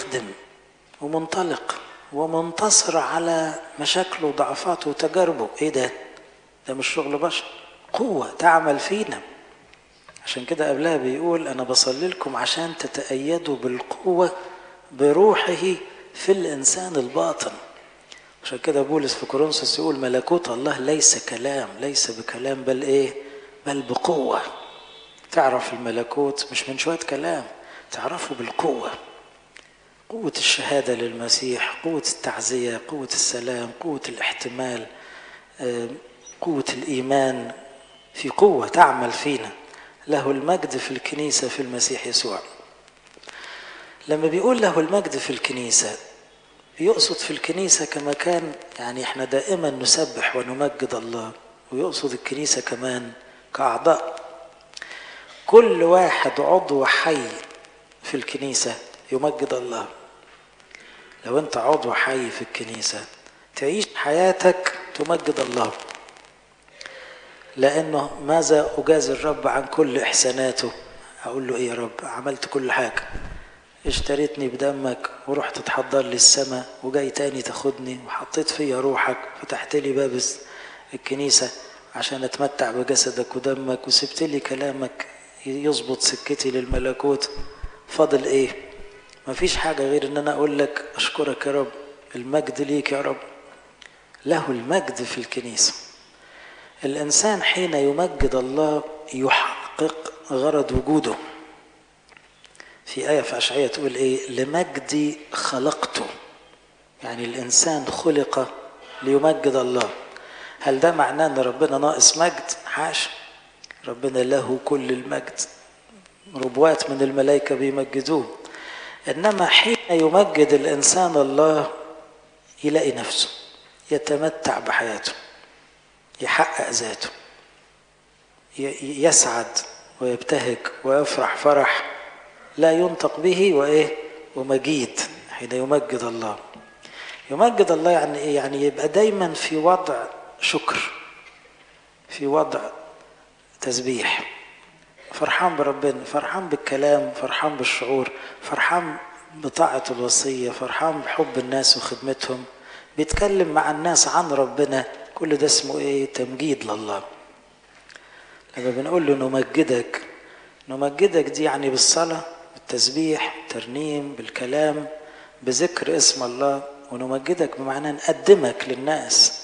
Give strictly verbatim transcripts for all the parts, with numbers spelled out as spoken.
بيخدم ومنطلق ومنتصر على مشاكله وضعفاته وتجاربه. ايه ده؟ ده مش شغل بشر، قوة تعمل فينا. عشان كده قبلها بيقول انا بصلي لكم عشان تتأيدوا بالقوة بروحه في الانسان الباطن. عشان كده بولس في كورنثوس يقول ملكوت الله ليس كلام، ليس بكلام بل ايه؟ بل بقوة. تعرف الملكوت مش من شوية كلام، تعرفه بالقوة. قوة الشهادة للمسيح، قوة التعزية، قوة السلام، قوة الاحتمال، قوة الإيمان. في قوة تعمل فينا. له المجد في الكنيسة في المسيح يسوع. لما بيقول له المجد في الكنيسة يقصد في الكنيسة كمكان، يعني احنا دائما نسبح ونمجد الله، ويقصد الكنيسة كمان كأعضاء. كل واحد عضو حي في الكنيسة يمجد الله. لو انت عضو حي في الكنيسة تعيش حياتك تمجد الله، لأنه ماذا أجازي الرب عن كل إحساناته؟ أقول له إيه يا رب؟ عملت كل حاجة، اشتريتني بدمك ورحت تحضر لي السماء وجاي تاني تاخدني وحطيت فيا روحك، فتحت لي باب الكنيسة عشان أتمتع بجسدك ودمك، وسبت لي كلامك يظبط سكتي للملكوت. فاضل إيه؟ مفيش حاجة غير إن أنا أقول لك أشكرك يا رب، المجد ليك يا رب. له المجد في الكنيسة. الإنسان حين يمجد الله يحقق غرض وجوده. في آية في أشعية تقول إيه؟ لمجدي خلقته. يعني الإنسان خلق ليمجد الله. هل ده معناه أن ربنا ناقص مجد؟ حاشا، ربنا له كل المجد، ربوات من الملائكة بيمجدوه. إنما حين يمجد الإنسان الله يلاقي نفسه يتمتع بحياته، يحقق ذاته، يسعد ويبتهج ويفرح فرح لا ينطق به وإيه؟ ومجيد. حين يمجد الله، يمجد الله يعني إيه؟ يعني يبقى دايما في وضع شكر، في وضع تسبيح، فرحان بربنا، فرحان بالكلام، فرحان بالشعور، فرحان بطاعة الوصية، فرحان بحب الناس وخدمتهم، بيتكلم مع الناس عن ربنا. كل ده اسمه ايه؟ تمجيد لله. لما بنقول له نمجدك، نمجدك دي يعني بالصلاة، بالتسبيح، بالترنيم، بالكلام، بذكر اسم الله. ونمجدك بمعنى نقدمك للناس،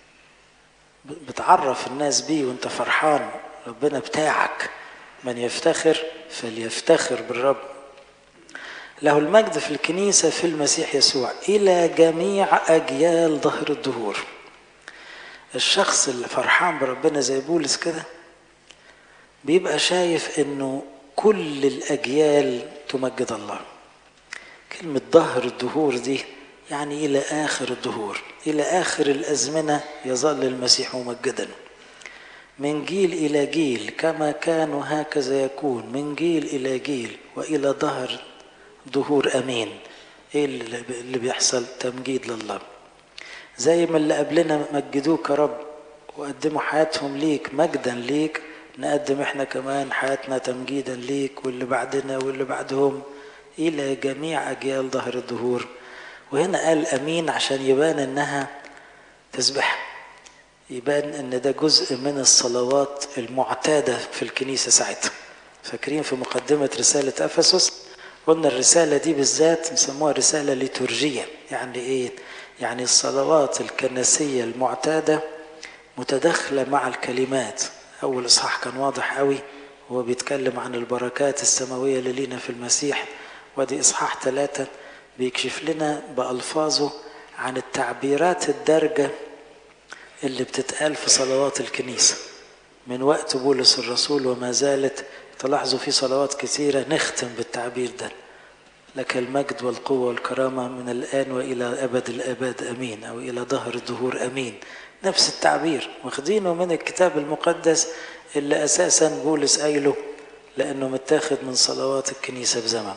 بتعرف الناس بيه وانت فرحان ربنا بتاعك. من يفتخر فليفتخر بالرب. له المجد في الكنيسة في المسيح يسوع إلى جميع أجيال ظهر الدهور. الشخص اللي فرحان بربنا زي بولس كده بيبقى شايف انه كل الأجيال تمجد الله. كلمة ظهر الدهور دي يعني إلى آخر الدهور، إلى آخر الأزمنة يظل المسيح ممجدا. من جيل إلى جيل كما كان وهكذا يكون، من جيل إلى جيل وإلى ظهر ظهور أمين. إيه اللي بيحصل؟ تمجيد لله. زي ما اللي قبلنا مجدوك يا رب وقدموا حياتهم ليك مجدا ليك، نقدم احنا كمان حياتنا تمجيدا ليك، واللي بعدنا واللي بعدهم إلى جميع أجيال ظهر الظهور. وهنا قال أمين عشان يبان إنها تسبح، يبان إن ده جزء من الصلوات المعتادة في الكنيسة ساعتها. فاكرين في مقدمة رسالة أفسس قلنا الرسالة دي بالذات نسموها رسالة ليتورجية. يعني إيه؟ يعني الصلوات الكنسية المعتادة متداخلة مع الكلمات. أول إصحاح كان واضح قوي، هو بيتكلم عن البركات السماوية اللي لينا في المسيح. ودي إصحاح ثلاثة بيكشف لنا بألفاظه عن التعبيرات الدارجة اللي بتتقال في صلوات الكنيسة من وقت بولس الرسول وما زالت. تلاحظوا في صلوات كثيرة نختم بالتعبير ده: لك المجد والقوة والكرامة من الآن وإلى أبد الآباد أمين، أو إلى ظهر الدهور أمين. نفس التعبير واخدينه من الكتاب المقدس اللي أساسا بولس قايله لأنه متاخد من صلوات الكنيسة بزمن.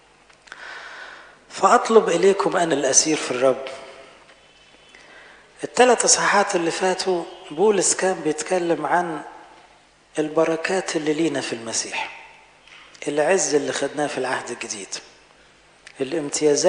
فأطلب إليكم أنا الأسير في الرب. الثلاث اصحاحات اللي فاتوا بولس كان بيتكلم عن البركات اللي لينا في المسيح، العز اللي خدناه في العهد الجديد، الامتيازات